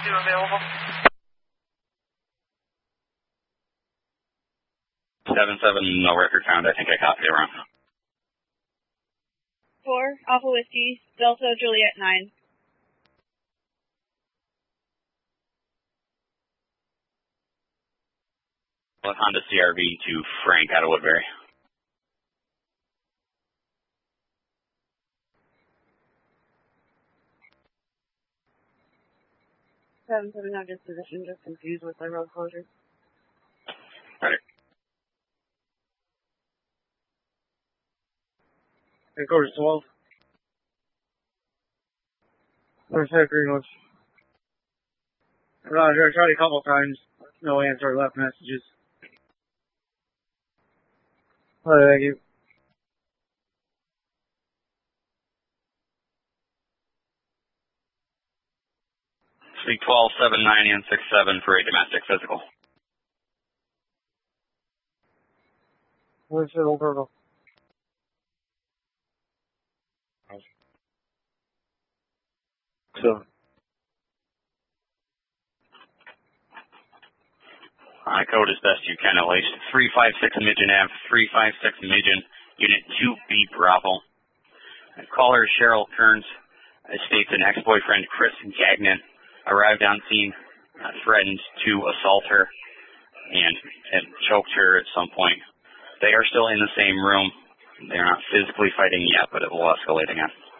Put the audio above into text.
2 available. 7-7, no record found. I think I copied it wrong. 4, Alpha Whiskey, Delta Juliet 9. Honda CRV to Frank out of Woodbury. 7-7, no disposition, just confused with the road closure. Ready. Headquarters 12. North Side Greenwich. Roger, I tried a couple times. No answer, left messages. Thank you. 312, 79, and 67 for a domestic physical. Where's the Alberto? So. Code as best you can, at least. 356 Midgen Ave, 356 Midgen, Unit 2B Bravo. Caller Cheryl Kearns states an ex-boyfriend, Chris Gagnon, arrived on scene, threatened to assault her, and choked her at some point. They are still in the same room. They're not physically fighting yet, but it will escalate again.